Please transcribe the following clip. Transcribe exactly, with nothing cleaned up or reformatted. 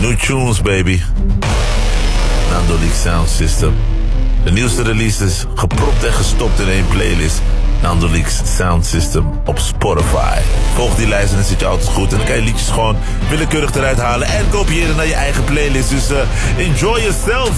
New tunes, baby. Nando Leak Sound System. De nieuwste releases, gepropt en gestopt in één playlist. Nando Leak Sound System op Spotify. Volg die lijst en dan zit je altijd goed. En dan kan je liedjes gewoon willekeurig eruit halen en kopiëren naar je eigen playlist. Dus uh, enjoy yourself.